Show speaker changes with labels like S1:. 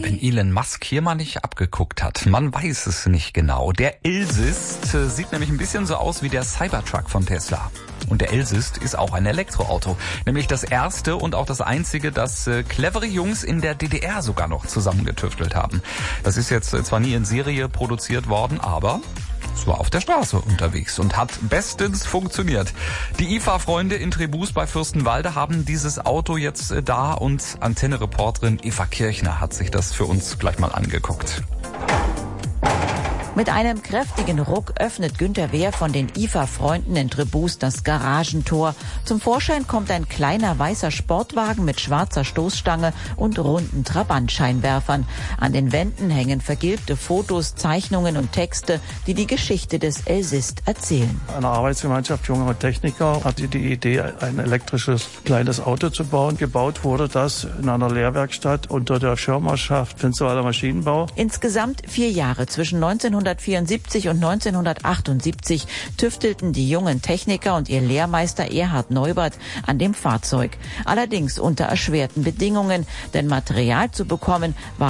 S1: Wenn Elon Musk hier mal nicht abgeguckt hat, man weiß es nicht genau. Der Elsys sieht nämlich ein bisschen so aus wie der Cybertruck von Tesla. Und der Elsys ist auch ein Elektroauto. Nämlich das erste und auch das einzige, das clevere Jungs in der DDR sogar noch zusammengetüftelt haben. Das ist jetzt zwar nie in Serie produziert worden, aber es war auf der Straße unterwegs und hat bestens funktioniert. Die IFA-Freunde in Tribus bei Fürstenwalde haben dieses Auto jetzt da und Antenne-Reporterin Eva Kirchner hat sich das für uns gleich mal angeguckt.
S2: Mit einem kräftigen Ruck öffnet Günter Wehr von den IFA-Freunden in Tribus das Garagentor. Zum Vorschein kommt ein kleiner weißer Sportwagen mit schwarzer Stoßstange und runden Trabantscheinwerfern. An den Wänden hängen vergilbte Fotos, Zeichnungen und Texte, die die Geschichte des Elsys erzählen.
S3: Eine Arbeitsgemeinschaft junger Techniker hatte die Idee, ein elektrisches kleines Auto zu bauen. Gebaut wurde das in einer Lehrwerkstatt unter der Schirmherrschaft Finsterwalder Maschinenbau.
S2: Insgesamt 4 Jahre zwischen 1974 und 1978 tüftelten die jungen Techniker und ihr Lehrmeister Erhard Neubert an dem Fahrzeug. Allerdings unter erschwerten Bedingungen, denn Material zu bekommen war